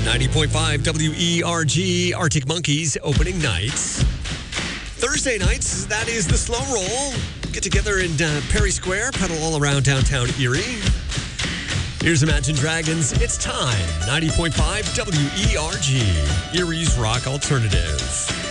90.5 WERG, Arctic Monkeys opening night. Thursday nights, that is the slow roll. Get together in Perry Square, pedal all around downtown Erie. Here's Imagine Dragons. It's time. 90.5 WERG, Erie's Rock Alternative.